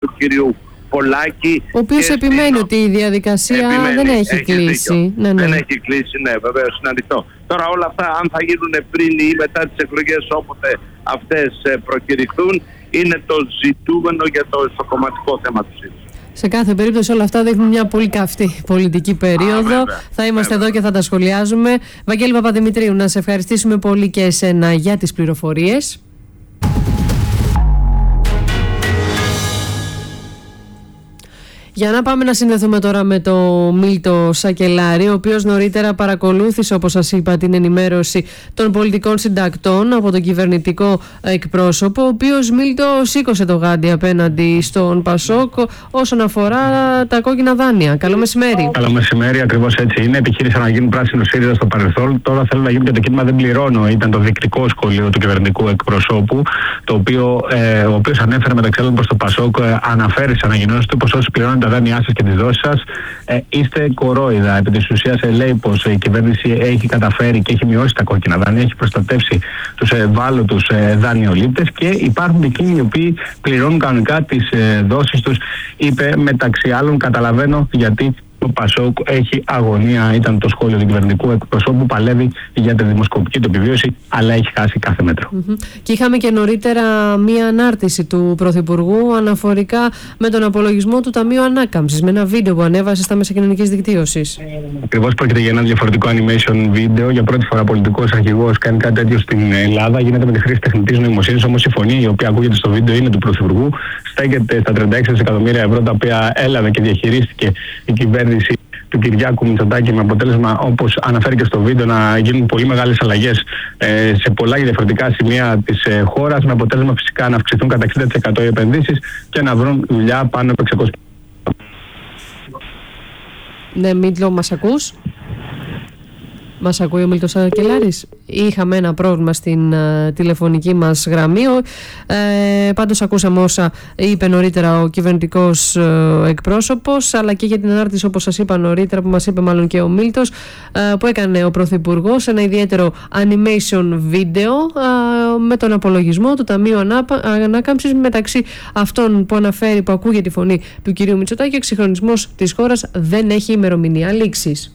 του κυρίου Πολάκη. Ο οποίος επιμένει ότι η διαδικασία δεν έχει κλείσει. Ναι. Δεν έχει κλείσει, ναι, βεβαίως, είναι ανοιχτό. Τώρα όλα αυτά, αν θα γίνουν πριν ή μετά τις εκλογές, όποτε αυτές προκηρυχθούν, είναι το ζητούμενο για το κομματικό θέμα του ΣΥΡΙΖΑ. Σε κάθε περίπτωση όλα αυτά δείχνουν μια πολύ καυτή πολιτική περίοδο. Βέβαια, θα είμαστε εδώ και θα τα σχολιάζουμε. Βαγγέλη Παπαδημητρίου, να σε ευχαριστήσουμε πολύ και εσένα για τις πληροφορίες. Για να πάμε να συνδεθούμε τώρα με το Μίλτο Σακελάρη, ο οποίος νωρίτερα παρακολούθησε, όπως σας είπα, την ενημέρωση των πολιτικών συντακτών από τον κυβερνητικό εκπρόσωπο, ο οποίος, Μίλτο, σήκωσε το γάντι απέναντι στον Πασόκ όσον αφορά τα κόκκινα δάνεια. Καλό μεσημέρι. Καλό μεσημέρι, ακριβώς έτσι είναι. Επιχείρησαν να γίνουν πράσινο ΣΥΡΙΖΑ στο παρελθόν. Τώρα θέλουν να γίνουν και το κίνημα Δεν Πληρώνω. Ήταν το δεικτικό σχολείο του κυβερνητικού εκπροσώπου, ο οποίος ανέφερε μεταξύ άλλων προς το Πασόκ, αναφέρει στις ανακοινώσεις του πως όσοι πληρώνουν τα δάνειά σας και τις δόσεις σας, είστε κορόιδα. Επί της ουσίας λέει πως η κυβέρνηση έχει καταφέρει και έχει μειώσει τα κόκκινα δάνεια, έχει προστατεύσει τους ευάλωτους δανειολήπτες και υπάρχουν εκείνοι οι οποίοι πληρώνουν κανονικά τις δόσεις τους. Είπε μεταξύ άλλων, καταλαβαίνω γιατί το Πασόκ έχει αγωνία, ήταν το σχόλιο του κυβερνητικού εκπροσώπου, παλεύει για τη δημοσκοπική του επιβίωση, αλλά έχει χάσει κάθε μέτρο. Και είχαμε και νωρίτερα μία ανάρτηση του Πρωθυπουργού αναφορικά με τον απολογισμό του Ταμείου Ανάκαμψης, με ένα βίντεο που ανέβασε στα μέσα κοινωνικής δικτύωσης. Ακριβώς πρόκειται για ένα διαφορετικό animation βίντεο. Για πρώτη φορά πολιτικός αρχηγός κάνει κάτι τέτοιο στην Ελλάδα. Γίνεται με τη χρήση τεχνητής νοημοσύνης, όμως η φωνή η οποία ακούγεται στο βίντεο είναι του Πρωθυπουργού. Στέκεται στα 36 δισεκατομμύρια ευρώ τα οποία έλαβε και διαχειρίστηκε η κυβέρνηση του Κυριάκου Μητσοτάκη, με αποτέλεσμα, όπως αναφέρει και στο βίντεο, να γίνουν πολύ μεγάλες αλλαγές σε πολλά διαφορετικά σημεία της χώρας, με αποτέλεσμα φυσικά να αυξηθούν κατά 60% οι επενδύσεις και να βρουν δουλειά πάνω από 600. Ναι, Μίλτο, μας ακούς? Μας ακούει ο Μίλτος Σακελάρης? Είχαμε ένα πρόβλημα στην τηλεφωνική μας γραμμή. Πάντως ακούσαμε όσα είπε νωρίτερα ο κυβερνητικός εκπρόσωπος, αλλά και για την ανάρτηση, όπως σας είπα νωρίτερα, που μας είπε μάλλον και ο Μίλτος, που έκανε ο Πρωθυπουργός, ένα ιδιαίτερο animation βίντεο με τον απολογισμό του Ταμείου Ανάκαμψης, μεταξύ αυτών που αναφέρει, που ακούγεται η φωνή του κυρίου Μητσοτάκη, ο εξυγχρονισμός της χώρας δεν έχει ημερομηνία λήξης.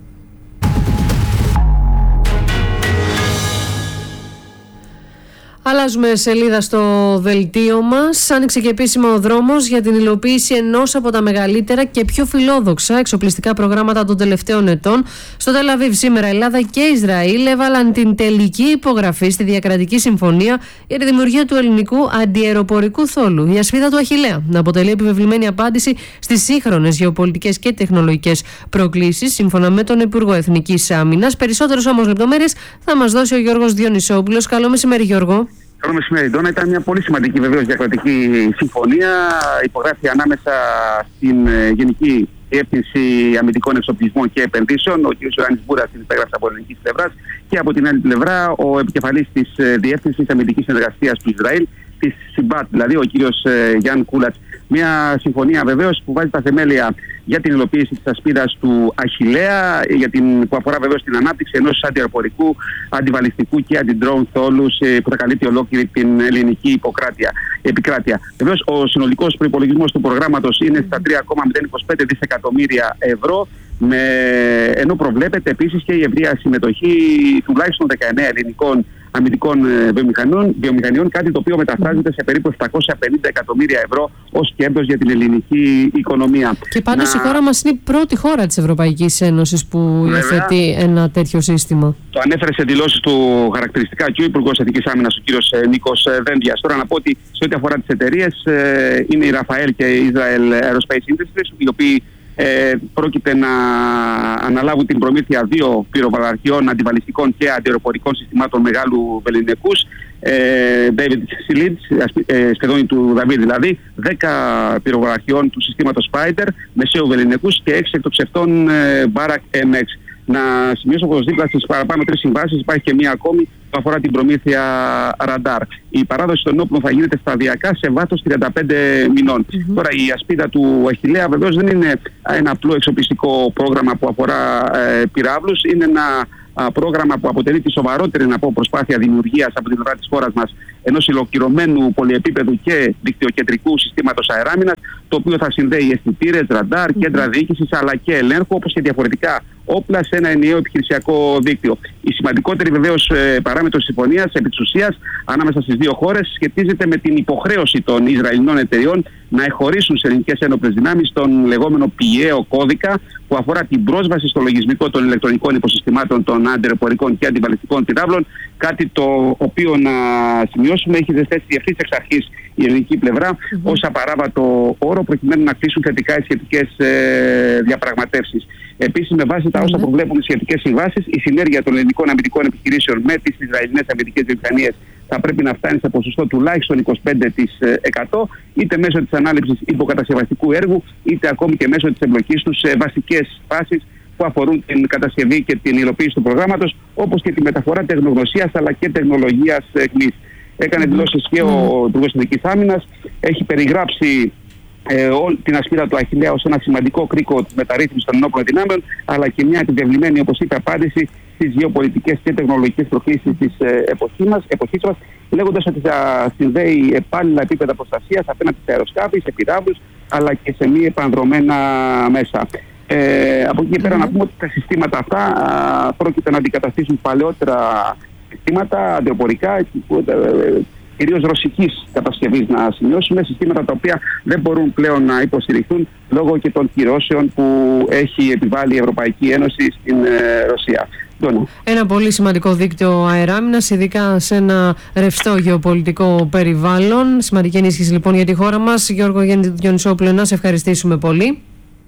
Αλλάζουμε σελίδα στο δελτίο μας. Άνοιξε και επίσημα ο δρόμος για την υλοποίηση ενός από τα μεγαλύτερα και πιο φιλόδοξα εξοπλιστικά προγράμματα των τελευταίων ετών. Στο Τελ Αβίβ σήμερα Ελλάδα και Ισραήλ έβαλαν την τελική υπογραφή στη διακρατική συμφωνία για τη δημιουργία του ελληνικού αντιαεροπορικού θόλου. Η ασπίδα του Αχιλλέα να αποτελεί επιβεβλημένη απάντηση στις σύγχρονες γεωπολιτικές και τεχνολογικές προκλήσεις, σύμφωνα με τον Υπουργό Εθνικής Άμυνας. Περισσότερες όμως λεπτομέρειες θα μας δώσει ο Γιώργος Διονυσόπουλος. Καλό μεσημέρι, Γιώργο. Καλό μεσημέρι, Ντόνα. Ήταν μια πολύ σημαντική βεβαίως διακρατική συμφωνία. Υπογράφει ανάμεσα στην Γενική Διεύθυνση Αμυντικών Εξοπλισμών και Επενδύσεων, ο κ. Ιωάννης Μπούρας, την υπέγραψε από ελληνικής πλευράς, και από την άλλη πλευρά ο επικεφαλής της Διεύθυνσης Αμυντικής Συνεργασίας του Ισραήλ, της ΣΥΜΠΑΤ, δηλαδή ο κ. Γιάν Κούλατς. Μια συμφωνία βεβαίως που βάζει τα θεμέλια για την υλοποίηση της ασπίδας του Αχιλλέα, που αφορά βεβαίως την ανάπτυξη ενός αντιαεροπορικού, αντιβαλιστικού και αντιντρόουν θόλους που θα καλύπτει ολόκληρη την ελληνική επικράτεια. Βεβαίως, ο συνολικός προϋπολογισμός του προγράμματος είναι στα 3,025 δισεκατομμύρια ευρώ, ενώ προβλέπεται επίσης και η ευρεία συμμετοχή τουλάχιστον 19 ελληνικών αμυντικών βιομηχανιών, κάτι το οποίο μεταφράζεται σε περίπου 750 εκατομμύρια ευρώ ως κέρδος για την ελληνική οικονομία. Και πάντως η χώρα μας είναι η πρώτη χώρα της Ευρωπαϊκής Ένωσης που υιοθετεί ένα τέτοιο σύστημα. Το ανέφερε σε δηλώσεις του χαρακτηριστικά και ο Υπουργός Εθνικής Άμυνας, ο κ. Νίκος Δένδιας. Τώρα να πω ότι σε ό,τι αφορά τις εταιρείες, είναι η Ραφαέλ και η Israel Aerospace Industries, οι οποίοι πρόκειται να αναλάβουν την προμήθεια 2 πυροβαραχιών αντιβαλιστικών και αντιαεροπορικών συστημάτων μεγάλου βεληνικούς, David Silid, σχεδόν του Δαβίδ δηλαδή, 10 πυροβαραχιών του συστήματος Spider, μεσαίου βεληνικούς και 6 εκτοξευτών Barak MX. Να σημειώσω πως δίπλα στις παραπάνω 3 συμβάσεις υπάρχει και μία ακόμη που αφορά την προμήθεια ραντάρ. Η παράδοση των όπλων θα γίνεται σταδιακά σε βάθος 35 μηνών. Τώρα η ασπίδα του Αχιλλέα βεβαίως δεν είναι ένα απλό εξοπλιστικό πρόγραμμα που αφορά πυράβλους, είναι ένα πρόγραμμα που αποτελεί τη σοβαρότερη προσπάθεια δημιουργίας από την πλευρά της χώρας μας ενός ολοκληρωμένου πολυεπίπεδου και δικτυοκεντρικού συστήματος αεράμινας, το οποίο θα συνδέει αισθητήρες, ραντάρ, κέντρα διοίκησης αλλά και ελέγχου, όπως και διαφορετικά όπλα σε ένα ενιαίο επιχειρησιακό δίκτυο. Η σημαντικότερη βεβαίως παράμετρος της συμφωνίας επί της ουσίας ανάμεσα στις δύο χώρες σχετίζεται με την υποχρέωση των Ισραηλινών εταιριών να εχωρίσουν σε ελληνικές ένοπλες δυνάμεις τον λεγόμενο πηγαίο κώδικα που αφορά την πρόσβαση στο λογισμικό των ηλεκτρονικών υποσυστημάτων των αντιεροπορικών και αντιβαλιστικών πυράβλων. Κάτι το οποίο, να σημειώσουμε, έχει ζεστήσει ευθύς εξ αρχής η ελληνική πλευρά ως απαράβατο όρο προκειμένου να κλείσουν θετικά οι σχετικές διαπραγματεύσεις. Επίσης, με βάση τα όσα προβλέπουν οι σχετικές συμβάσεις, η συνέργεια των ελληνικών αμυντικών επιχειρήσεων με τις Ισραηλινές αμυντικές βιομηχανίες θα πρέπει να φτάνει σε ποσοστό τουλάχιστον 25%, είτε μέσω της ανάληψης υποκατασκευαστικού έργου, είτε ακόμη και μέσω της εμπλοκής τους σε βασικές φάσεις που αφορούν την κατασκευή και την υλοποίηση του προγράμματος, όπως και τη μεταφορά τεχνογνωσίας αλλά και τεχνολογίας εχμής. Έκανε δηλώσεις και ο Υπουργός Εθνικής Άμυνας, έχει περιγράψει την ασπίδα του Αχιλλέα ως ένα σημαντικό κρίκο της μεταρρύθμισης των ενόπλων δυνάμεων, αλλά και μια επιβεβλημένη, όπως είπε, απάντηση στις γεωπολιτικές και τεχνολογικές προκλήσεις της εποχής μας, λέγοντας ότι θα συνδέει επάλληλα επίπεδα προστασίας απέναντι σε αεροσκάφη, σε πυράβλους, αλλά και σε μη επανδρομένα μέσα. Από εκεί και πέρα να πούμε ότι τα συστήματα αυτά πρόκειται να αντικαταστήσουν παλαιότερα συστήματα αντιεροπορικά, κυρίως ρωσικής κατασκευής, να σημειώσουμε, συστήματα τα οποία δεν μπορούν πλέον να υποστηριχθούν λόγω και των κυρώσεων που έχει επιβάλει η Ευρωπαϊκή Ένωση στην Ρωσία. Ένα πολύ σημαντικό δίκτυο αεράμινας, ειδικά σε ένα ρευστό γεωπολιτικό περιβάλλον. Σημαντική ενίσχυση λοιπόν για τη χώρα μας. Γιώργο Διονυσόπουλε, να σε ευχαριστήσουμε πολύ.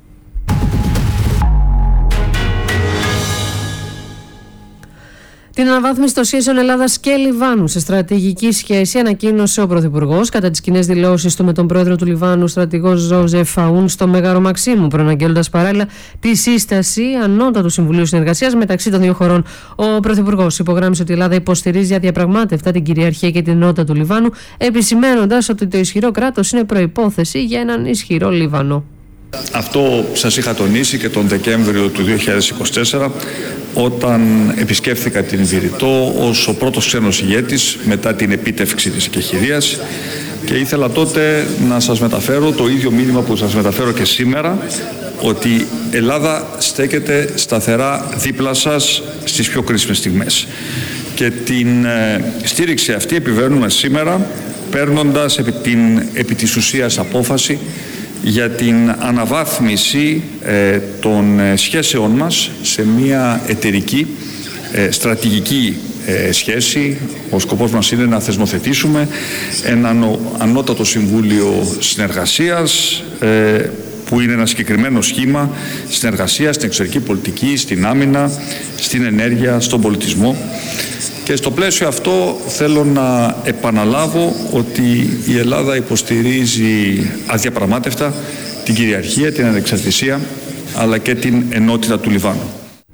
Την αναβάθμιση των σχέσεων Ελλάδας και Λιβάνου σε στρατηγική σχέση ανακοίνωσε ο Πρωθυπουργός κατά τις κοινές δηλώσεις του με τον πρόεδρο του Λιβάνου, στρατηγό Ζόζεφ Αούν, στο Μέγαρο Μαξίμου, προαναγγέλλοντας παράλληλα τη σύσταση Ανώτατου Συμβουλίου Συνεργασίας μεταξύ των δύο χωρών. Ο Πρωθυπουργός υπογράμμισε ότι η Ελλάδα υποστηρίζει αδιαπραγμάτευτα την κυριαρχία και την ενότητα του Λιβάνου, επισημαίνοντας ότι το ισχυρό κράτος είναι προϋπόθεση για έναν ισχυρό Λίβανο. Αυτό σας είχα τονίσει και τον Δεκέμβριο του 2024 όταν επισκέφθηκα την Βηρητό ως ο πρώτος ξένος ηγέτης μετά την επίτευξη της εκεχηρίας και ήθελα τότε να σας μεταφέρω το ίδιο μήνυμα που σας μεταφέρω και σήμερα, ότι η Ελλάδα στέκεται σταθερά δίπλα σας στις πιο κρίσιμες στιγμές και την στήριξη αυτή επιβαίνουμε σήμερα παίρνοντας επί της ουσίας απόφαση για την αναβάθμιση των σχέσεων μας σε μια εταιρική στρατηγική σχέση. Ο σκοπός μας είναι να θεσμοθετήσουμε έναν ανώτατο συμβούλιο συνεργασίας που είναι ένα συγκεκριμένο σχήμα συνεργασίας στην εξωτερική πολιτική, στην άμυνα, στην ενέργεια, στον πολιτισμό. Και στο πλαίσιο αυτό θέλω να επαναλάβω ότι η Ελλάδα υποστηρίζει αδιαπραγμάτευτα την κυριαρχία, την ανεξαρτησία αλλά και την ενότητα του Λιβάνου.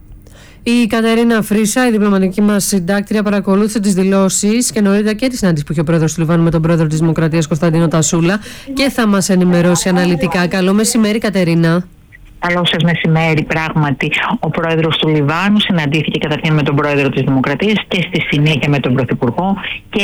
Η Κατερίνα Φρίσα, η διπλωματική μας συντάκτρια, παρακολούθησε τις δηλώσεις και νωρίτερα και τη συνάντηση που είχε ο πρόεδρος του Λιβάνου με τον πρόεδρο της Δημοκρατίας Κωνσταντίνο Τασούλα και θα μας ενημερώσει αναλυτικά. Καλό μεσημέρι, Κατερίνα. Καλό σας μεσημέρι. Πράγματι, ο πρόεδρος του Λιβάνου συναντήθηκε καταρχήν με τον πρόεδρο της Δημοκρατίας και στη συνέχεια με τον πρωθυπουργό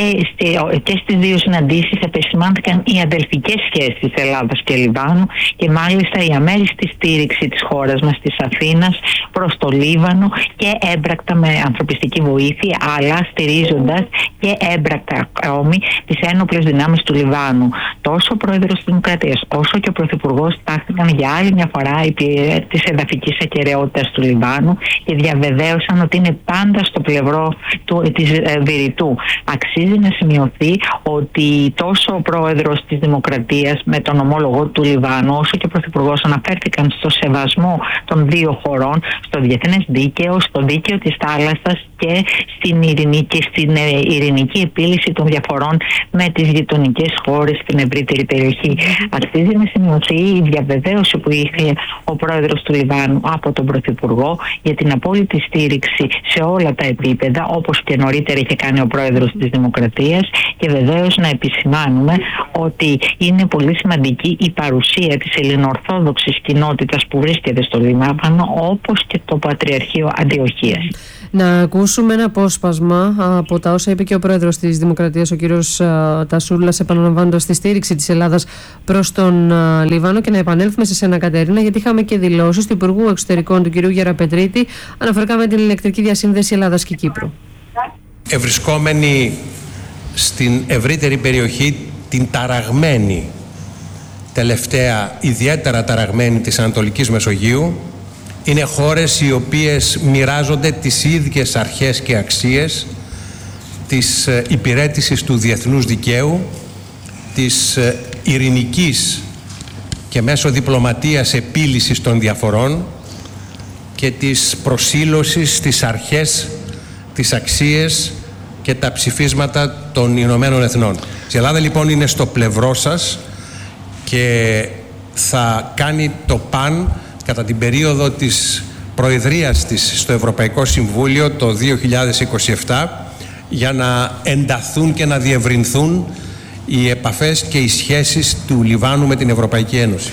και στις δύο συναντήσεις επισημάνθηκαν οι αδελφικές σχέσεις Ελλάδας και Λιβάνου και μάλιστα η αμέριστη στήριξη της χώρας μας, της Αθήνας, προς το Λίβανο και έμπρακτα με ανθρωπιστική βοήθεια, αλλά στηρίζοντας και έμπρακτα ακόμη τις ένοπλες δυνάμεις του Λιβάνου. Τόσο ο πρόεδρος της Δημοκρατίας όσο και ο πρωθυπουργός τάχθηκαν για άλλη μια φορά υπέρ της εδαφικής ακεραιότητας του Λιβάνου και διαβεβαίωσαν ότι είναι πάντα στο πλευρό της Βηρητού. Αξίζει να σημειωθεί ότι τόσο ο πρόεδρος της Δημοκρατίας με τον ομόλογο του Λιβάνου όσο και ο πρωθυπουργός αναφέρθηκαν στο σεβασμό των δύο χωρών, στο διεθνές δίκαιο, στο δίκαιο της θάλασσας και στην ειρηνική επίλυση των διαφορών με τις γειτονικές χώρες στην ευρύτερη περιοχή. Αξίζει να σημειωθεί η διαβεβαίωση που είχε ο πρόεδρος του Λιβάνου από τον πρωθυπουργό για την απόλυτη στήριξη σε όλα τα επίπεδα, όπως και νωρίτερα είχε κάνει ο πρόεδρος της Δημοκρατίας, και βεβαίως να επισημάνουμε ότι είναι πολύ σημαντική η παρουσία της ελληνοορθόδοξης κοινότητας που βρίσκεται στο Λιβάνο, όπως και το Πατριαρχείο Αντιοχίας. Να ακούσουμε ένα απόσπασμα από τα όσα είπε και ο πρόεδρος της Δημοκρατίας, ο κύριος Τασούλας, επαναλαμβάνοντας τη στήριξη της Ελλάδας προς τον Λίβανο, και να επανέλθουμε σε σένα, Κατερίνα, γιατί είχαμε και δηλώσεις του Υπουργού Εξωτερικών του κυρίου Γεραπετρίτη αναφορικά με την ηλεκτρική διασύνδεση Ελλάδας και Κύπρου. Ευρισκόμενοι στην ευρύτερη περιοχή, την ταραγμένη, τελευταία ιδιαίτερα ταραγμένη της Ανατολικής Μεσογείου, είναι χώρες οι οποίες μοιράζονται τις ίδιες αρχές και αξίες της υπηρέτησης του διεθνούς δικαίου, της ειρηνικής και μέσω διπλωματίας επίλυσης των διαφορών και της προσήλωσης στις αρχές, τις αξίες και τα ψηφίσματα των Ηνωμένων Εθνών. Η Ελλάδα λοιπόν είναι στο πλευρό σας και θα κάνει το παν κατά την περίοδο της προεδρίας της στο Ευρωπαϊκό Συμβούλιο το 2027 για να ενταθούν και να διευρυνθούν οι επαφές και οι σχέσεις του Λιβάνου με την Ευρωπαϊκή Ένωση.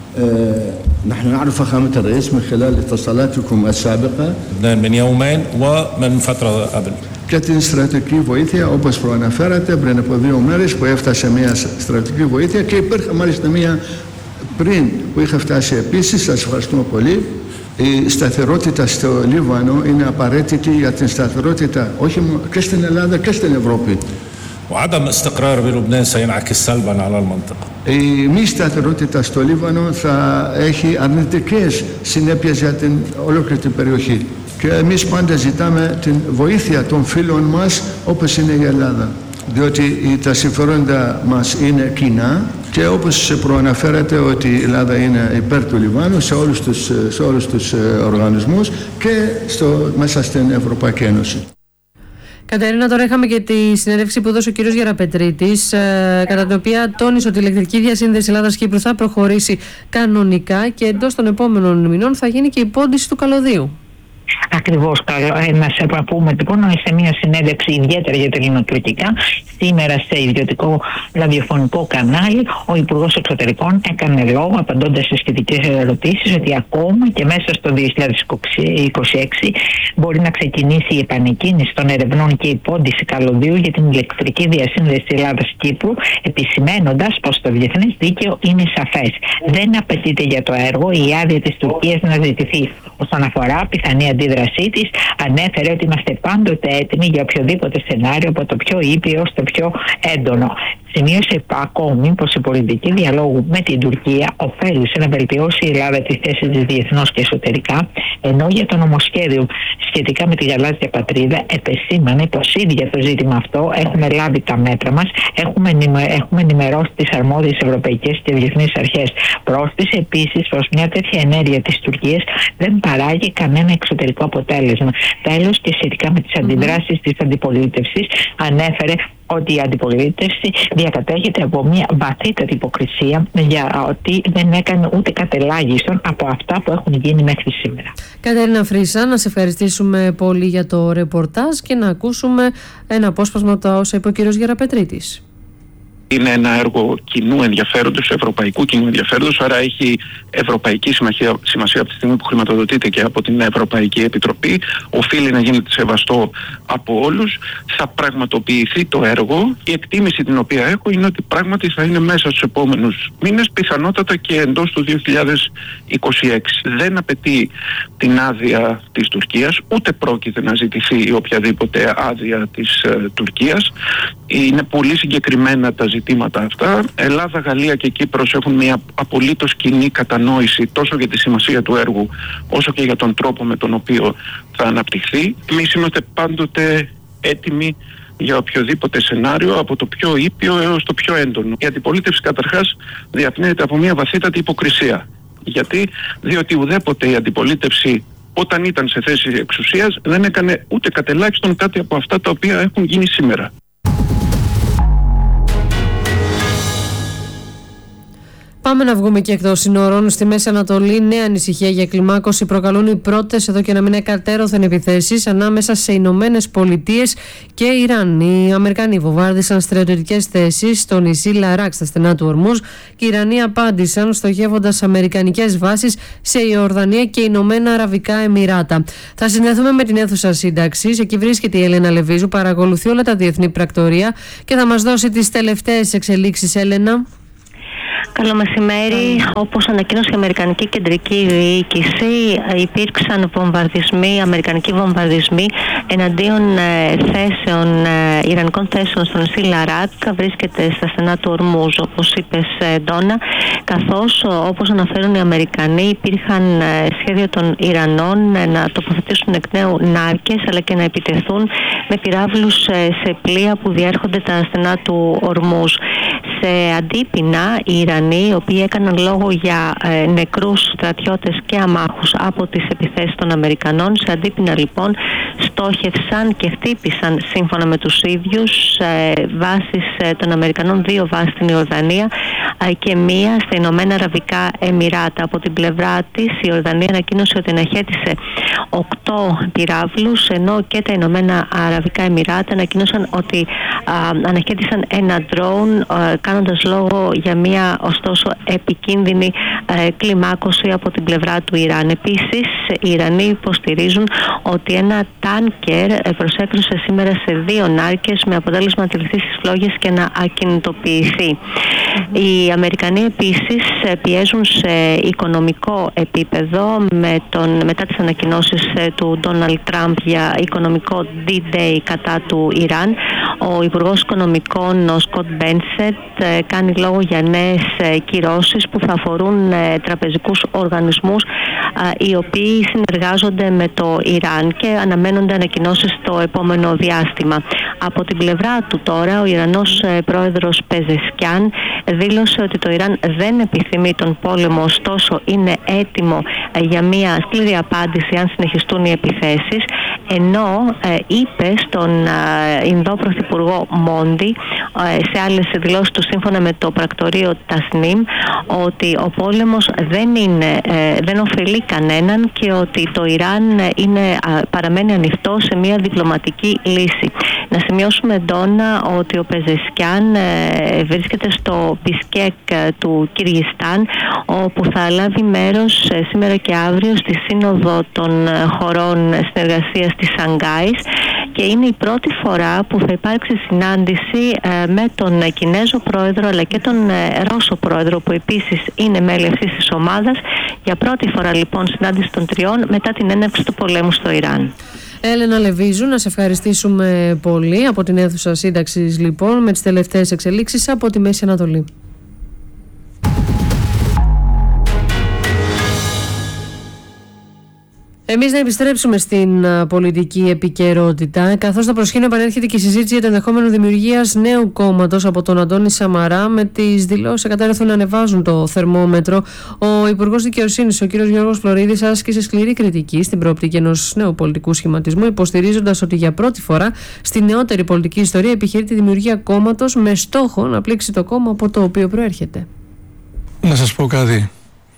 نحن نعرف فخامة الرئيس من خلال اتصالاتكم السابقة من يومين ومن فترة قبل. Και την στρατιωτική βοήθεια, όπως προαναφέρατε, πριν από 2 μέρες που έφτασε μια στρατιωτική βοήθεια, και υπήρχε μάλιστα μια πριν που είχε φτάσει επίσης. Σας ευχαριστούμε πολύ. Η σταθερότητα στο Λίβανο είναι απαραίτητη για την σταθερότητα όχι μόνο και στην Ελλάδα και στην Ευρώπη. وعدم استقرار بلبنان سينعكس سلبا على المنطقة. Η μη σταθερότητα στο Λίβανο θα έχει αρνητικές συνέπειες για την ολόκληρη την περιοχή. Και εμείς πάντα ζητάμε την βοήθεια των φίλων μας όπως είναι η Ελλάδα. Διότι τα συμφέροντα μας είναι κοινά και όπως προαναφέρατε ότι η Ελλάδα είναι υπέρ του Λιβάνου σε όλους τους οργανισμούς και μέσα στην Ευρωπαϊκή Ένωση. Κατερίνα, τώρα είχαμε και τη συνέντευξη που έδωσε ο κύριος Γεραπετρίτης, κατά την οποία τόνισε ότι η ηλεκτρική διασύνδεση Ελλάδας-Κύπρου θα προχωρήσει κανονικά και εντός των επόμενων μηνών θα γίνει και η πόντιση του καλωδίου. Ακριβώς, να πούμε λοιπόν σε μια συνέντευξη ιδιαίτερα για τα ελληνοτουρκικά σήμερα σε ιδιωτικό ραδιοφωνικό κανάλι, ο Υπουργός Εξωτερικών έκανε λόγο απαντώντας σε σχετικές ερωτήσεις ότι ακόμα και μέσα στο 2026 μπορεί να ξεκινήσει η επανεκκίνηση των ερευνών και η πόντιση καλωδίου για την ηλεκτρική διασύνδεση Ελλάδας-Κύπρου, επισημένοντας πως το διεθνές δίκαιο είναι σαφές. Δεν απαιτείται για το έργο η άδεια της Τουρκίας να ζητηθεί. Όσον αφορά πιθανή αντίδρασή της, ανέφερε ότι είμαστε πάντοτε έτοιμοι για οποιοδήποτε σενάριο, από το πιο ήπιο στο πιο έντονο. Σημείωσε ακόμη πως η πολιτική διαλόγου με την Τουρκία ωφέλησε να βελτιώσει η Ελλάδα τη θέση της διεθνώς και εσωτερικά, ενώ για το νομοσχέδιο σχετικά με τη γαλάζια πατρίδα επεσήμανε πως ήδη για το ζήτημα αυτό έχουμε λάβει τα μέτρα μας, έχουμε ενημερώσει τις αρμόδιες ευρωπαϊκές και διεθνείς αρχές. Πρόσθεσε επίσης πως μια τέτοια ενέργεια της Τουρκίας δεν παράγει κανένα εξωτερικό αποτέλεσμα. Τέλος, και σχετικά με τις αντιδράσεις της αντιπολίτευσης, ανέφερε ότι η αντιπολίτευση διακατέχεται από μια βαθύτατη υποκρισία για ότι δεν έκανε ούτε κατελάχιστον από αυτά που έχουν γίνει μέχρι σήμερα. Κατερίνα Φρύσα, να σε ευχαριστήσουμε πολύ για το ρεπορτάζ και να ακούσουμε ένα απόσπασμα από τα όσα είπε ο κύριος Γεραπετρίτης. Είναι ένα έργο κοινού ενδιαφέροντος, ευρωπαϊκού κοινού ενδιαφέροντος, άρα έχει ευρωπαϊκή σημασία από τη στιγμή που χρηματοδοτείται και από την Ευρωπαϊκή Επιτροπή. Οφείλει να γίνεται σεβαστό από όλους. Θα πραγματοποιηθεί το έργο. Η εκτίμηση την οποία έχω είναι ότι πράγματι θα είναι μέσα στους επόμενους μήνες, πιθανότατα και εντός του 2026. Δεν απαιτεί την άδεια της Τουρκίας, ούτε πρόκειται να ζητηθεί οποιαδήποτε άδεια της Τουρκίας. Είναι πολύ συγκεκριμένα τα ζητήματα αυτά. Ελλάδα, Γαλλία και Κύπρος έχουν μια απολύτως κοινή κατανόηση τόσο για τη σημασία του έργου όσο και για τον τρόπο με τον οποίο θα αναπτυχθεί. Εμείς είμαστε πάντοτε έτοιμοι για οποιοδήποτε σενάριο, από το πιο ήπιο έως το πιο έντονο. Η αντιπολίτευση καταρχάς διαπνέεται από μια βαθύτατη υποκρισία. Γιατί? Διότι ουδέποτε η αντιπολίτευση όταν ήταν σε θέση εξουσίας δεν έκανε ούτε κατελάχιστον κάτι από αυτά τα οποία έχουν γίνει σήμερα. Πάμε να βγούμε και εκτός συνόρων. Στη Μέση Ανατολή, νέα ανησυχία για κλιμάκωση προκαλούν οι πρώτες εδώ και ένα μήνα εκατέρωθεν επιθέσεις ανάμεσα σε Ηνωμένες Πολιτείες και Ιράν. Οι Αμερικανοί βομβάρδισαν στρατιωτικές θέσεις στο νησί Λαράκ στα στενά του Ορμούζ και οι Ιρανοί απάντησαν στοχεύοντας αμερικανικές βάσεις σε Ιορδανία και Ηνωμένα Αραβικά Εμιράτα. Θα συνδεθούμε με την αίθουσα σύνταξης. Εκεί βρίσκεται η Έλενα Λεβίζου, παρακολουθεί όλα τα διεθνή πρακτορία και θα μας δώσει τις τελευταίες εξελίξεις. Έλενα. Καλό μεσημέρι. Όπως ανακοίνωσε η Αμερικανική Κεντρική Διοίκηση, υπήρξαν αμερικανικοί βομβαρδισμοί εναντίον θέσεων, ιρανικών θέσεων στο νησί Λαράκ. Βρίσκεται στα στενά του Ορμούζ, όπως είπες, Ντόνα. Καθώς, όπως αναφέρουν οι Αμερικανοί, υπήρχαν σχέδια των Ιρανών να τοποθετήσουν εκ νέου νάρκες, αλλά και να επιτεθούν με πυράβλους σε πλοία που διέρχονται τα στενά του Ορμούζ. Σε αντίπεινα, οι Ιρανοί, οι οποίοι έκαναν λόγο για νεκρούς στρατιώτες και αμάχους από τις επιθέσεις των Αμερικανών, σε αντίπεινα λοιπόν στόχευσαν και χτύπησαν σύμφωνα με τους ίδιους βάσεις των Αμερικανών, 2 βάσεις στην Ιορδανία και 1 στα Ηνωμένα Αραβικά Εμιράτα. Από την πλευρά της, η Ιορδανία ανακοίνωσε ότι αναχέτησε 8 πυράβλους, ενώ και τα Ηνωμένα Αραβικά Εμιράτα ανακοίνωσαν ότι αναχέτησαν ένα ντρόουν, κάνοντας λόγο για μια ωστόσο επικίνδυνη κλιμάκωση από την πλευρά του Ιράν. Επίσης, οι Ιρανοί υποστηρίζουν ότι ένα τάνκερ προσέκρουσε σήμερα σε 2 νάρκες με αποτέλεσμα να τυλιχθεί στις φλόγες και να ακινητοποιηθεί. Οι Αμερικανοί επίσης πιέζουν σε οικονομικό επίπεδο μετά τις ανακοινώσεις του Ντόναλντ Τραμπ για οικονομικό D-Day κατά του Ιράν. Ο Υπουργός Οικονομικών, ο Σκοτ Μπένσετ, κάνει λόγο για νέες κυρώσεις που θα αφορούν τραπεζικούς οργανισμούς οι οποίοι συνεργάζονται με το Ιράν και αναμένονται ανακοινώσεις το επόμενο διάστημα. Από την πλευρά του τώρα, ο Ιρανός πρόεδρος Πεζεσκιάν δήλωσε ότι το Ιράν δεν επιθυμεί τον πόλεμο, ωστόσο είναι έτοιμο για μια σκληρή απάντηση αν συνεχιστούν οι επιθέσεις, ενώ είπε στον Ινδό Πρωθυπουργό Μόντι σε άλλες δηλώσεις του σύμφωνα με το πρακτορείο Τασνίμ ότι ο πόλεμος δεν ωφελεί κανέναν και ότι το Ιράν παραμένει ανοιχτό σε μια διπλωματική λύση. Να σημειώσουμε, Ντόνα, ότι ο Πεζεσκιάν βρίσκεται στο Μπισκέκ του Κυργιστάν, όπου θα λάβει μέρος σήμερα και αύριο στη Σύνοδο των χωρών συνεργασίας της Σανγκάης και είναι η πρώτη φορά που θα υπάρξει συνάντηση με τον Κινέζο πρόεδρο αλλά και τον Ρώσο πρόεδρο, που επίσης είναι μέλη αυτής της ομάδας. Για πρώτη φορά λοιπόν συνάντηση των τριών μετά την έναρξη του πολέμου στο Ιράν. Έλενα Λεβίζου, να σε ευχαριστήσουμε πολύ από την αίθουσα σύνταξης λοιπόν με τις τελευταίες εξελίξεις από τη Μέση Ανατολή. Εμείς να επιστρέψουμε στην πολιτική επικαιρότητα, καθώς στο προσκήνιο επανέρχεται και η συζήτηση για το ενδεχόμενο δημιουργίας νέου κόμματος από τον Αντώνη Σαμαρά, με τις δηλώσεις εκατέρωθεν να ανεβάζουν το θερμόμετρο. Ο Υπουργός Δικαιοσύνης, ο κ. Γιώργος Φλωρίδης, άσκησε σκληρή κριτική στην προοπτική ενός νέου πολιτικού σχηματισμού, υποστηρίζοντας ότι για πρώτη φορά στη νεότερη πολιτική ιστορία επιχειρεί τη δημιουργία κόμματος με στόχο να πλήξει το κόμμα από το οποίο προέρχεται. Να σας πω κάτι.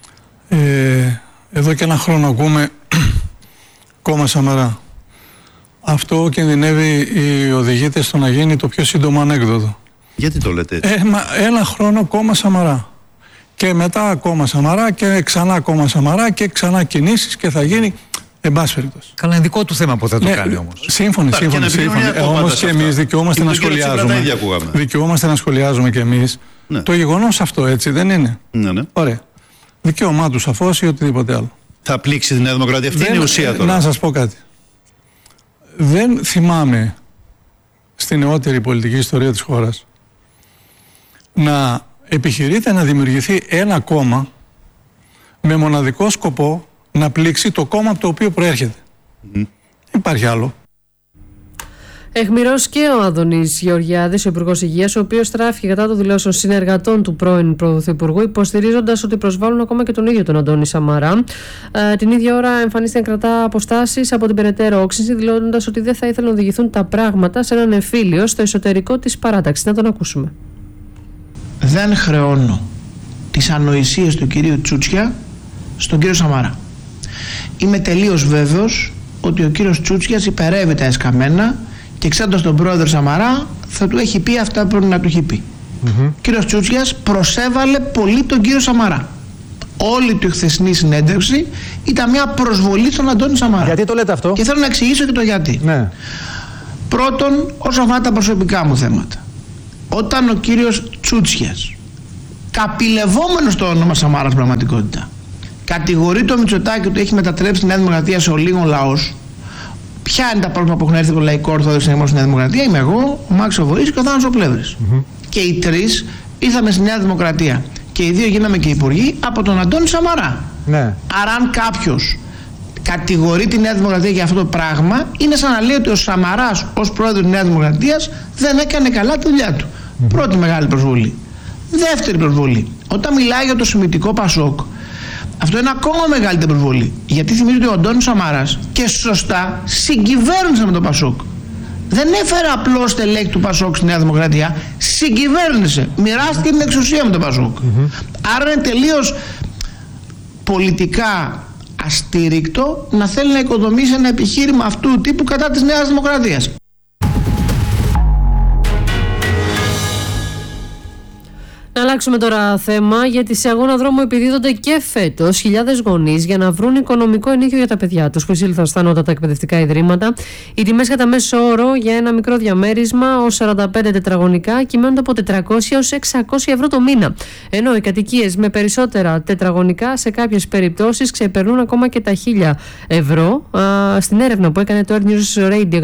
Εδώ και 1 χρόνο ακούμε κόμμα Σαμαρά. Αυτό κινδυνεύει οι οδηγείται στο να γίνει το πιο σύντομο ανέκδοτο. Γιατί το λέτε έτσι? 1 χρόνο κόμμα Σαμαρά. Και μετά κόμμα Σαμαρά και ξανά κόμμα Σαμαρά και ξανά κινήσεις και θα γίνει. Εν πάση περιπτώσει. Καλά, είναι δικό του θέμα που θα το κάνει όμως. Σύμφωνοι. Όμως και εμείς δικαιούμαστε να σχολιάζουμε. Δικαιούμαστε να σχολιάζουμε και εμείς. Ναι. Το γεγονός αυτό, έτσι δεν είναι? Ναι. Ωραία. Δικαίωμά του σαφώς ή οτιδήποτε άλλο. Θα πλήξει τη Νέα Δημοκρατία? Αυτή είναι η ουσία τώρα. Να σας πω κάτι. Δεν θυμάμαι στη νεότερη πολιτική ιστορία της χώρας να επιχειρείται να δημιουργηθεί ένα κόμμα με μοναδικό σκοπό να πλήξει το κόμμα από το οποίο προέρχεται. Υπάρχει άλλο. Αιχμηρός και ο Άδωνης Γεωργιάδης, ο Υπουργός Υγείας, ο οποίος στράφηκε κατά των δηλώσεων συνεργατών του πρώην Πρωθυπουργού, υποστηρίζοντας ότι προσβάλλουν ακόμα και τον ίδιο τον Αντώνη Σαμαρά. Την ίδια ώρα εμφανίστηκε να κρατά αποστάσεις από την περαιτέρω όξυνση, δηλώνοντας ότι δεν θα ήθελαν να οδηγηθούν τα πράγματα σε έναν εμφύλιο στο εσωτερικό της παράταξης. Να τον ακούσουμε. Δεν χρεώνω τις ανοησίες του κυρίου Τσούτσια στον κύριο Σαμαρά. Είμαι τελείως βέβαιος ότι ο κύριος Τσούτσιας υπερεύει τα εσκαμμένα και ξέροντας τον πρόεδρο Σαμαρά θα του έχει πει αυτά που πρέπει να του έχει πει. Ο κύριος Τσούτσιας προσέβαλε πολύ τον κύριο Σαμαρά. Όλη του χθεσινή συνέντευξη ήταν μια προσβολή στον Αντώνη Σαμαρά. Γιατί το λέτε αυτό? Και θέλω να εξηγήσω και το γιατί. Ναι. Πρώτον, όσον αφορά τα προσωπικά μου θέματα. Όταν ο κύριος Τσούτσιας, καπηλευόμενος το όνομα Σαμάρας πραγματικότητα, κατηγορεί το Μητσοτάκη ότι έχει μετατρέψει τη Νέα Δημοκρατία σε ολίγων λαός. Ποια είναι τα πρόβλημα που έχουν έρθει το Λαϊκό Ορθόδοξο Συναγερμό στη Νέα Δημοκρατία? Είμαι εγώ, ο Μάξος Βοής και ο Θάνος ο Πλεύρης. Και οι τρεις ήρθαμε στη Νέα Δημοκρατία. Και οι δύο γίναμε και υπουργοί από τον Αντώνη Σαμαρά. Ναι. Άρα, αν κάποιος κατηγορεί τη Νέα Δημοκρατία για αυτό το πράγμα, είναι σαν να λέει ότι ο Σαμαράς ως πρόεδρος της Νέας Δημοκρατίας δεν έκανε καλά τη δουλειά του. Πρώτη μεγάλη προσβολή. Δεύτερη προσβολή. Όταν μιλάει για το σημιτικό Πασόκ, αυτό είναι ακόμα μεγαλύτερη προσβολή. Γιατί θυμίζει ότι ο Αντώνης Σαμαράς και σωστά συγκυβέρνησε με το Πασόκ. Δεν έφερε απλώς στελέχη του Πασόκ στη Νέα Δημοκρατία, συγκυβέρνησε. Μοιράστηκε την εξουσία με το Πασόκ. Άρα είναι τελείως πολιτικά αστήρικτο να θέλει να οικοδομήσει ένα επιχείρημα αυτού του τύπου κατά της Νέας Δημοκρατίας. Να αλλάξουμε τώρα θέμα, γιατί σε αγώνα δρόμου επιδίδονται και φέτος χιλιάδες γονείς για να βρουν οικονομικό ενίκιο για τα παιδιά τους που εισήλθαν στα ανώτατα εκπαιδευτικά ιδρύματα. Οι τιμές κατά μέσο όρο για ένα μικρό διαμέρισμα ως 45 τετραγωνικά κυμαίνονται από 400 έως 600 ευρώ το μήνα. Ενώ οι κατοικίες με περισσότερα τετραγωνικά σε κάποιες περιπτώσεις ξεπερνούν ακόμα και τα 1000 ευρώ. Στην έρευνα που έκανε το Air News Radio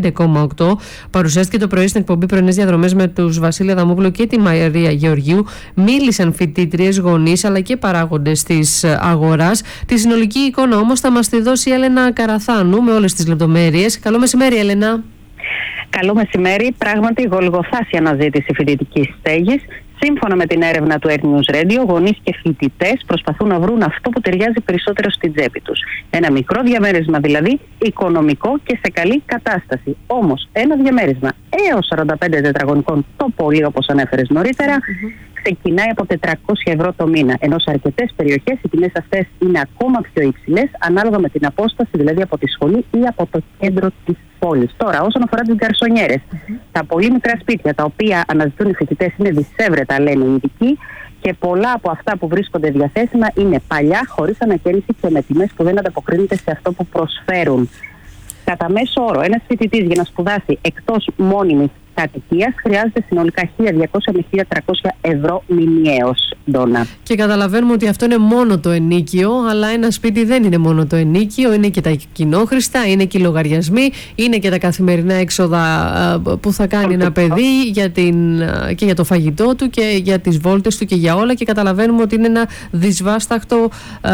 105,8 παρουσιάστηκε το πρωί στην εκπομπή Πρωινές Διαδρομές με τους Βασίλη Αδαμόπουλο και τη Μαρία Γεωργίου. Μίλησαν φοιτήτριες, γονείς αλλά και παράγοντες της αγοράς. Τη συνολική εικόνα όμως θα μας τη δώσει η Έλενα Καραθάνου με όλες τις λεπτομέρειες. Καλό μεσημέρι, Έλενα. Καλό μεσημέρι. Πράγματι, γολγοθάσια αναζήτηση φοιτητικής στέγης. Σύμφωνα με την έρευνα του Air News Radio, γονείς και φοιτητές προσπαθούν να βρουν αυτό που ταιριάζει περισσότερο στην τσέπη τους. Ένα μικρό διαμέρισμα δηλαδή, οικονομικό και σε καλή κατάσταση. Όμως, ένα διαμέρισμα έως 45 τετραγωνικών, το πολύ όπως ανέφερες νωρίτερα, ξεκινάει από 400 ευρώ το μήνα. Ενώ σε αρκετές περιοχές οι τιμές αυτές είναι ακόμα πιο υψηλές, ανάλογα με την απόσταση, δηλαδή από τη σχολή ή από το κέντρο της πόλης. Τώρα, όσον αφορά τις γκαρσονιέρες, τα πολύ μικρά σπίτια τα οποία αναζητούν οι φοιτητές είναι δυσέβρετα, λένε οι ειδικοί, και πολλά από αυτά που βρίσκονται διαθέσιμα είναι παλιά, χωρίς ανακαίνιση και με τιμές που δεν ανταποκρίνονται σε αυτό που προσφέρουν. Κατά μέσο όρο, ένας φοιτητής για να σπουδάσει εκτός μόνιμης κατοικίας χρειάζεται συνολικά 1.200 με 1.300 ευρώ μηνιαίως, Ντόνα. Και καταλαβαίνουμε ότι αυτό είναι μόνο το ενίκιο, αλλά ένα σπίτι δεν είναι μόνο το ενίκιο, είναι και τα κοινόχρηστα, είναι και οι λογαριασμοί, είναι και τα καθημερινά έξοδα που θα κάνει ένα παιδί και για το φαγητό του και για τις βόλτες του και για όλα, και καταλαβαίνουμε ότι είναι ένα δυσβάσταχτο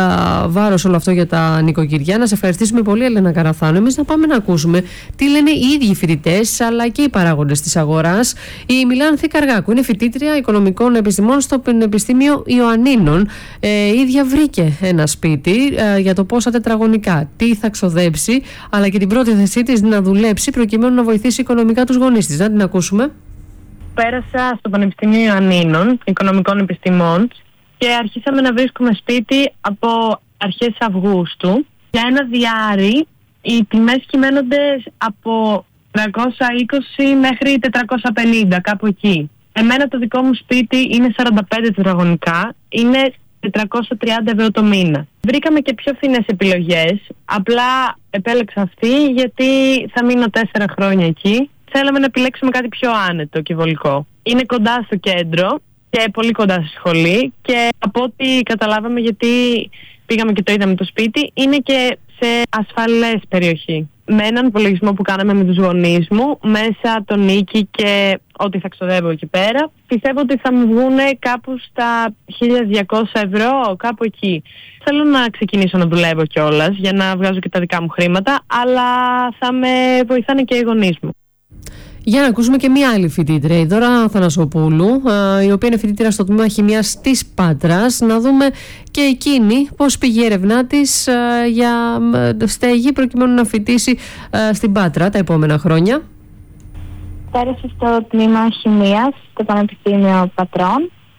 βάρος όλο αυτό για τα νοικοκυριά. Να σε ευχαριστήσουμε πολύ, Έλενα Καραθάνου. Εμείς να πάμε να ακούσουμε τι λένε οι ίδιοι φοιτητές αλλά και οι παράγοντες της αγοράς. Η Μιλάνθη Καργάκου είναι φοιτήτρια οικονομικών επιστημών στο Πανεπιστήμιο Ιωαννίνων. Η ίδια βρήκε ένα σπίτι για το πόσα τετραγωνικά, τι θα ξοδέψει, αλλά και την πρώτη θέσή της να δουλέψει προκειμένου να βοηθήσει οικονομικά τους γονείς της. Να την ακούσουμε. Πέρασα στο Πανεπιστήμιο Ιωαννίνων Οικονομικών Επιστημών και αρχίσαμε να βρίσκουμε σπίτι από αρχές Αυγούστου. Για ένα διάρρη οι τιμές κυμαίνονται από 320 μέχρι 450, κάπου εκεί. Εμένα το δικό μου σπίτι είναι 45 τετραγωνικά, είναι 430 ευρώ το μήνα. Βρήκαμε και πιο φθηνές επιλογές, απλά επέλεξα αυτή γιατί θα μείνω 4 χρόνια εκεί. Θέλαμε να επιλέξουμε κάτι πιο άνετο και βολικό. Είναι κοντά στο κέντρο και πολύ κοντά στη σχολή, και από ό,τι καταλάβαμε, γιατί πήγαμε και το είδαμε το σπίτι, είναι και σε ασφαλές περιοχή. Με έναν υπολογισμό που κάναμε με τους γονείς μου, μέσα το νίκη και ό,τι θα ξοδεύω εκεί πέρα, πιστεύω ότι θα μου βγουν κάπου στα 1.200 ευρώ, κάπου εκεί. Θέλω να ξεκινήσω να δουλεύω κιόλας για να βγάζω και τα δικά μου χρήματα, αλλά θα με βοηθάνε και οι γονείς μου. Για να ακούσουμε και μία άλλη φοιτήτρια, η Δώρα Θανασοπούλου, η οποία είναι φοιτήτρια στο τμήμα Χημείας της Πάτρας. Να δούμε και εκείνη πώς πήγε η έρευνά της για στέγη προκειμένου να φοιτήσει στην Πάτρα τα επόμενα χρόνια. Πέρασα στο τμήμα Χημείας στο Πανεπιστήμιο Πατρών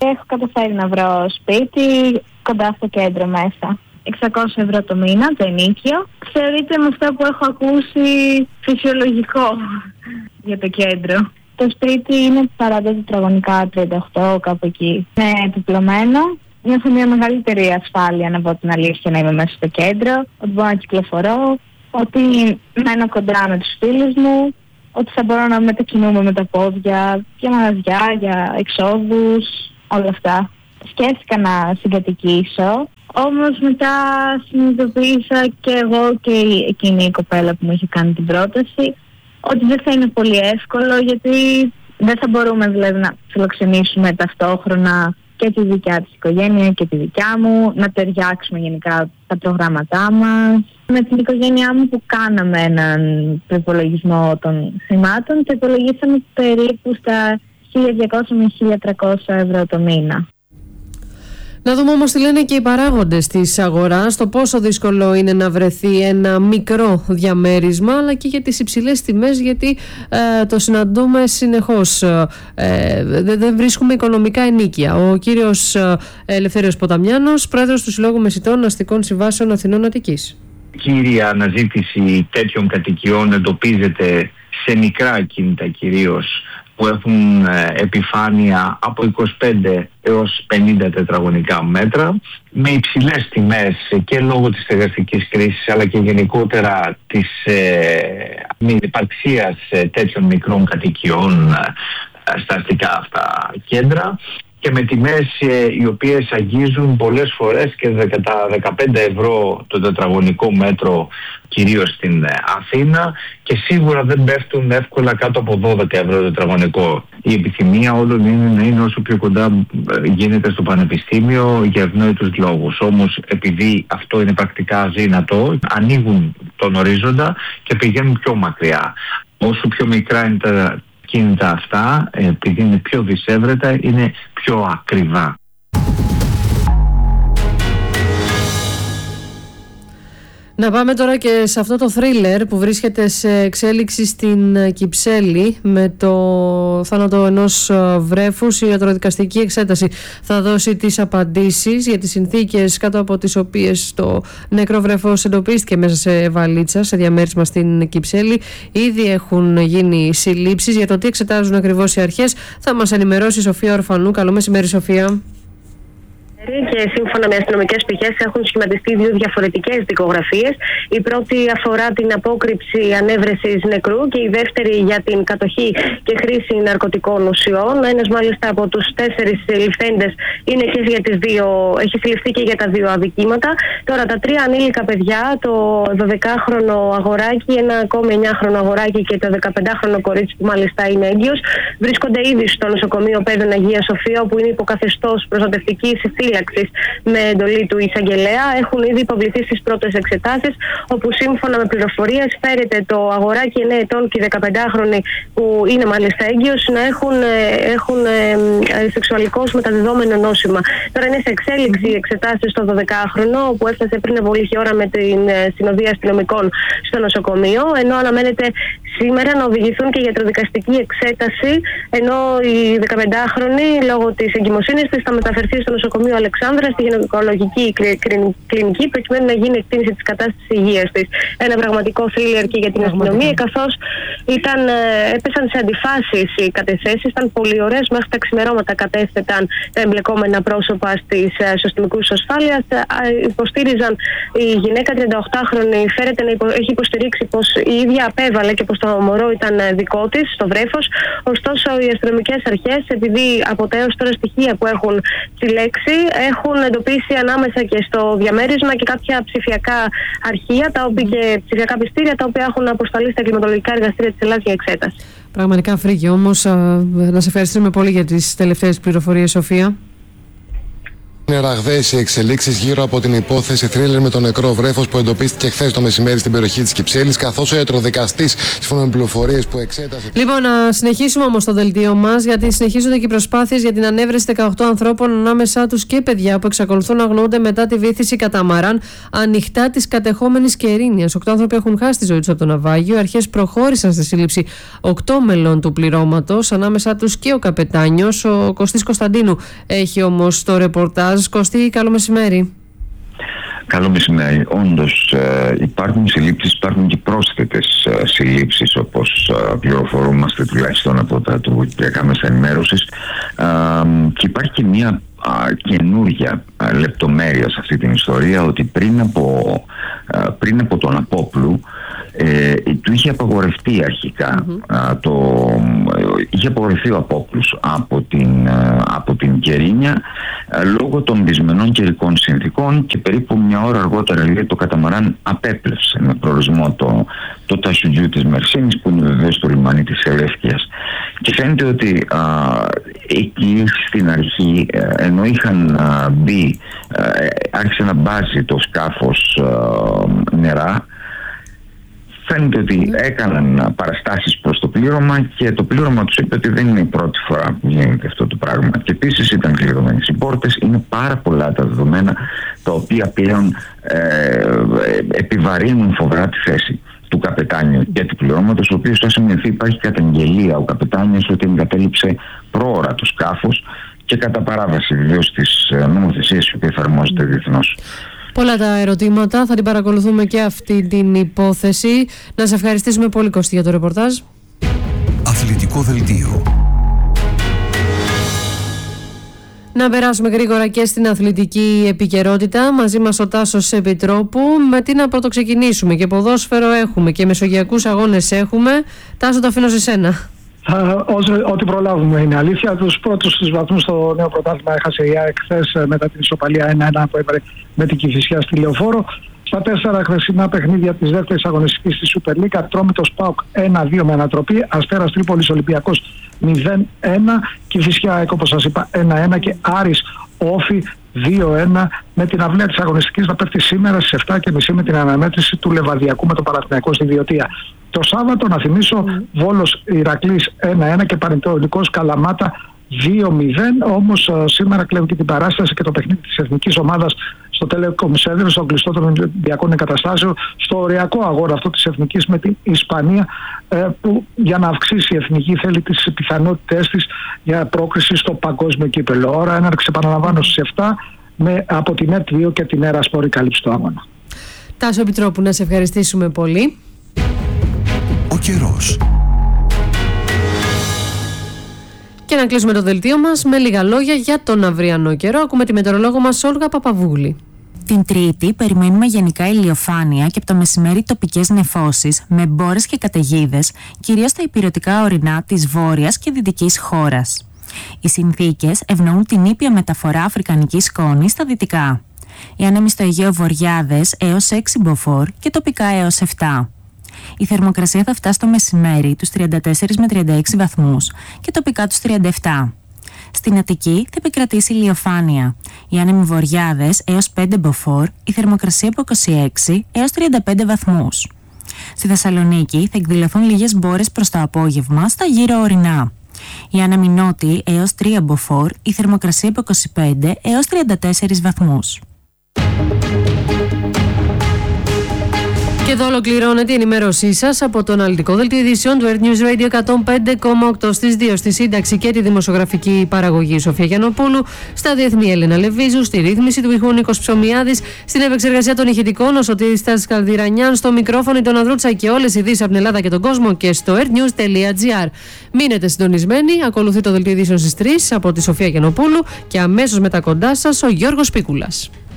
Έχω καταφέρει να βρω σπίτι κοντά στο κέντρο μέσα. 600 ευρώ το μήνα, το ενίκιο. Θεωρείται με αυτά που έχω ακούσει φυσιολογικό για το κέντρο. Το σπίτι είναι 40 τετραγωνικά, 38 κάπου εκεί. Είναι επιπλωμένο. Νιώθω μια μεγαλύτερη ασφάλεια, να πω την αλήθεια, να είμαι μέσα στο κέντρο. Ότι μπορώ να κυκλοφορώ, ότι μένω κοντά με τους φίλους μου, ότι θα μπορώ να μετακινούμε με τα πόδια, για μαγαζιά, για εξόδους, όλα αυτά. Σκέφτηκα να συγκατοικήσω, όμως μετά συνειδητοποίησα και εγώ και εκείνη η κοπέλα που μου είχε κάνει την πρόταση ότι δεν θα είναι πολύ εύκολο, γιατί δεν θα μπορούμε δηλαδή να φιλοξενήσουμε ταυτόχρονα και τη δικιά της οικογένεια και τη δικιά μου, να ταιριάξουμε γενικά τα προγράμματά μας. Με την οικογένειά μου που κάναμε έναν προϋπολογισμό των χρημάτων, το υπολογίσαμε περίπου στα 1.200 με 1.300 ευρώ το μήνα. Να δούμε όμως τι λένε και οι παράγοντες της αγοράς, το πόσο δύσκολο είναι να βρεθεί ένα μικρό διαμέρισμα, αλλά και για τις υψηλές τιμές, γιατί το συναντούμε συνεχώς. Δεν βρίσκουμε οικονομικά ενοίκια. Ο κύριος Ελευθέριος Ποταμιάνος, πρόεδρος του Συλλόγου Μεσιτών Αστικών Συμβάσεων Αθηνών Αττικής. Κύρια αναζήτηση τέτοιων κατοικιών εντοπίζεται σε μικρά ακίνητα κυρίως, που έχουν επιφάνεια από 25 έως 50 τετραγωνικά μέτρα, με υψηλές τιμές και λόγω της στεγαστικής κρίσης, αλλά και γενικότερα της μη υπαρξίας τέτοιων μικρών κατοικιών στα αστικά αυτά κέντρα, και με τιμές οι οποίες αγγίζουν πολλές φορές και τα 15 ευρώ το τετραγωνικό μέτρο, κυρίως στην Αθήνα, και σίγουρα δεν πέφτουν εύκολα κάτω από 12 ευρώ το τετραγωνικό. Η επιθυμία όλων είναι να είναι όσο πιο κοντά γίνεται στο πανεπιστήμιο για ευνόητους λόγους. Όμως επειδή αυτό είναι πρακτικά αδύνατο, ανοίγουν τον ορίζοντα και πηγαίνουν πιο μακριά. Όσο πιο μικρά είναι τα κίνητα αυτά, επειδή είναι πιο δυσέβρετα, είναι πιο ακριβά. Να πάμε τώρα και σε αυτό το θρίλερ που βρίσκεται σε εξέλιξη στην Κυψέλη με το θάνατο ενός βρέφους. Η ιατροδικαστική εξέταση θα δώσει τις απαντήσεις για τις συνθήκες κάτω από τις οποίες το νεκρό βρέφος εντοπίστηκε μέσα σε βαλίτσα, σε διαμέρισμα στην Κυψέλη. Ήδη έχουν γίνει συλλήψεις. Για το τι εξετάζουν ακριβώς οι αρχές θα μας ενημερώσει η Σοφία Ορφανού. Καλό μεσημέρι, Σοφία. Και σύμφωνα με αστυνομικές πηγές έχουν σχηματιστεί δύο διαφορετικές δικογραφίες. Η πρώτη αφορά την απόκρυψη ανέβρεσης νεκρού και η δεύτερη για την κατοχή και χρήση ναρκωτικών ουσιών. Ένας μάλιστα από τους 4 συλληφθέντες είναι και για τις δύο, έχει συλληφθεί και για τα δύο αδικήματα. Τώρα τα 3 ανήλικα παιδιά, το 12χρονο αγοράκι, ένα ακόμη 9χρονο αγοράκι και το 15χρονο κορίτσι που μάλιστα είναι έγκυος, βρίσκονται ήδη στο νοσοκομείο Παιδών Αγία Σοφία, όπου είναι υποκαθεστώς προστατευτικής με εντολή του εισαγγελέα. Έχουν ήδη υποβληθεί στις πρώτες εξετάσεις, όπου σύμφωνα με πληροφορίες φέρεται το αγοράκι 9 ετών και 15χρονη, που είναι μάλιστα έγκυος, να έχουν σεξουαλικώς μεταδεδόμενο νόσημα. Τώρα είναι σε εξέλιξη οι εξετάσεις στο 12χρονο, που έφτασε πριν από λίγη ώρα με την συνοδεία αστυνομικών στο νοσοκομείο, ενώ αναμένεται σήμερα να οδηγηθούν και ιατροδικαστική εξέταση, ενώ η 15χρονη λόγω της εγκυμοσύνης της θα μεταφερθεί στο νοσοκομείο Αλεξάνδρα στη γυναικολογική κλινική, προκειμένου να γίνει εκτίμηση της κατάστασης υγείας της. Ένα πραγματικό θρίλερ και για την αστυνομία, καθώς έπεσαν σε αντιφάσεις οι κατεθέσεις, ήταν πολύ ωραίες. Μέχρι τα ξημερώματα κατέθεταν τα εμπλεκόμενα πρόσωπα στους αστυνομικούς ασφάλειας. Υποστήριζαν η γυναίκα 38χρονη, φέρεται να έχει υποστηρίξει πως η ίδια απέβαλε και πως το μωρό ήταν δικό της, το βρέφος. Ωστόσο, οι αστυνομικές αρχές, επειδή από τα έως τώρα στοιχεία που έχουν συλλέξει, έχουν εντοπίσει ανάμεσα και στο διαμέρισμα και κάποια ψηφιακά αρχεία και ψηφιακά πιστήρια, τα οποία έχουν αποσταλεί στα κλιματολογικά εργαστήρια της Ελλάδας για εξέταση. Πραγματικά φρίκι όμως. Να σε ευχαριστήσουμε πολύ για τις τελευταίες πληροφορίες, Σοφία. Είναι ραγδαίες οι εξελίξεις γύρω από την υπόθεση θρίλερ με το νεκρό βρέφος που εντοπίστηκε χθες το μεσημέρι στην περιοχή της Κυψέλης, καθώς ο ιατροδικαστής, σύμφωνα με πληροφορίες που εξέτασε. Λοιπόν, να συνεχίσουμε όμως το δελτίο μας, γιατί συνεχίζονται και οι προσπάθειες για την ανέβρεση 18 ανθρώπων, ανάμεσά τους και παιδιά, που εξακολουθούν να αγνοούνται μετά τη βύθιση καταμαράν ανοιχτά της κατεχόμενης Κερίνιας. 8 άνθρωποι έχουν χάσει τη ζωή τους από το ναυάγιο. Οι αρχές προχώρησαν στη σύλληψη 8 μελών του πληρώματος, ανάμεσά τους και ο καπετάνιος. Ο Κωστής Κωνσταντίνου έχει όμως το ρεπορτάζ. Κωστή, καλό μεσημέρι. Καλό μεσημέρι. Όντως υπάρχουν συλλήψεις, υπάρχουν και πρόσθετες συλλήψεις, όπως πληροφορούμαστε τουλάχιστον από τα τουρκικά μέσα ενημέρωσης, και υπάρχει και μια καινούργια λεπτομέρεια σε αυτή την ιστορία, ότι πριν από τον Απόπλου του είχε απαγορευτεί αρχικά είχε απαγορευτεί ο Απόπλους από την Κερίνια λόγω των δυσμενών καιρικών συνθήκων, και περίπου μια ώρα αργότερα το καταμαράν απέπλευσε με προορισμό το Τασιουτζού της Μερσίνης, που είναι βεβαίως το λιμάνι της Ελεύκειας. Και φαίνεται ότι εκεί στην αρχή, ενώ είχαν μπει, άρχισε να μπάζει το σκάφος νερά, φαίνεται ότι έκαναν παραστάσεις προς το πλήρωμα, και το πλήρωμα τους είπε ότι δεν είναι η πρώτη φορά που γίνεται αυτό το πράγμα. Και επίσης ήταν κλειδωμένες οι πόρτες. Είναι πάρα πολλά τα δεδομένα τα οποία πλέον επιβαρύνουν φοβερά τη θέση του καπετάνιου και του πληρώματος, ο οποίος θα σημειωθεί, υπάρχει καταγγελία ο καπετάνιος ότι εγκατέλειψε πρόωρα το σκάφος και κατά παράβαση βεβαίως της νομοθεσίας που εφαρμόζεται διεθνώς. Πολλά τα ερωτήματα, θα την παρακολουθούμε και αυτή την υπόθεση. Να σε ευχαριστήσουμε πολύ, Κωστή, για το ρεπορτάζ. Αθλητικό δελτίο. Να περάσουμε γρήγορα και στην αθλητική επικαιρότητα. Μαζί μας ο Τάσος Επιτρόπου. Με τι να πρωτοξεκινήσουμε? Και ποδόσφαιρο έχουμε και μεσογειακούς αγώνες έχουμε. Τάσο, το αφήνω σε σένα. Ό,τι προλάβουμε είναι αλήθεια. Τους πρώτους τους βαθμούς στο νέο πρωτάθλημα έχασε η ΑΕΚ χθες μετά την ισοπαλία 1-1 που έβαλε με την Κηφισιά στη Λεωφόρο. Στα 4 χθεσινά παιχνίδια της δεύτερης αγωνιστικής της Super League, Ατρόμητος ΠΑΟΚ 1-2 με ανατροπή, Αστέρας Τρίπολης Ολυμπιακός 0-1, Κηφισιά, όπως σας είπα, 1-1 και Άρης Όφη 2-1, με την αυλαία της αγωνιστικής να πέφτει σήμερα στις 7.30 με την αναμέτρηση του Λεβαδιακού με τον Παναθηναϊκό στη Βιωτία. Το Σάββατο, να θυμίσω, Βόλος Ηρακλής 1-1 και Πανετολικός Καλαμάτα 2-0. Όμως σήμερα κλέβει και την παράσταση και το παιχνίδι της εθνικής ομάδας στο Telecom Center, στο κλειστό των Ολυμπιακών Εγκαταστάσεων, στο οριακό αγώνα αυτό της εθνικής με την Ισπανία, που για να αυξήσει η εθνική θέλει τις πιθανότητες της για πρόκριση στο παγκόσμιο κύπελλο. Ώρα έναρξη, επαναλαμβάνω, στις 7 από την ΕΤ2 και την Ερασπόρη καλύψει το αγώνα. Τάσο Επιτρόπου, να σε ευχαριστήσουμε πολύ. Ο καιρός. Και να κλείσουμε το δελτίο μας με λίγα λόγια για τον αυριανό καιρό. Ακούμε τη μετεωρολόγο μας Όλγα Παπαβούλη. Την Τρίτη περιμένουμε γενικά ηλιοφάνεια και από το μεσημέρι τοπικές νεφώσεις με μπόρες και καταιγίδες, κυρίως στα ηπειρωτικά ορεινά της βόρειας και δυτικής χώρας. Οι συνθήκες ευνοούν την ήπια μεταφορά αφρικανικής σκόνης στα δυτικά. Οι άνεμοι στο Αιγαίο βορειάδες έως 6 μποφόρ και τοπικά έως 7. Η θερμοκρασία θα φτάσει το μεσημέρι τους 34 με 36 βαθμούς και τοπικά τους 37. Στην Αττική θα επικρατήσει ηλιοφάνεια. Οι άνεμοι βορειάδες έως 5 μποφόρ, η θερμοκρασία από 26 έως 35 βαθμούς. Στη Θεσσαλονίκη θα εκδηλωθούν λίγες μπόρες προς το απόγευμα στα γύρω ορεινά. Οι άνεμοι νότιοι έως 3 μποφόρ, η θερμοκρασία από 25 έως 34 βαθμούς. Και εδώ ολοκληρώνεται η ενημέρωσή σας από το αναλυτικό δελτίο ειδήσεων του Earth News Radio 105,8 στις 2 στη σύνταξη και τη δημοσιογραφική παραγωγή Σοφία Γιαννοπούλου, στα διεθνή Έλενα Λεβίζου, στη ρύθμιση του ήχου Νίκος Ψωμιάδης, στην επεξεργασία των ηχητικών ο Σωτήρης Καλδιρανιάν, στο μικρόφωνο τον Ανδρούτσα και όλες οι ειδήσεις από την Ελλάδα και τον κόσμο και στο earthnews.gr. Μείνετε συντονισμένοι, ακολουθεί το δελτίο ειδήσεων στις 3 από τη Σοφία Γιαννοπούλου και αμέσως μετά κοντά σας ο Γιώργος Πίκουλας.